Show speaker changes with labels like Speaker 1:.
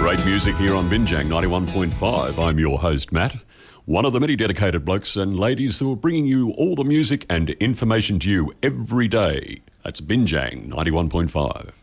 Speaker 1: Great music here on Binjang 91.5. I'm your host, Matt, one of the many dedicated blokes and ladies who are bringing you all the music and information to you every day. That's Binjang 91.5.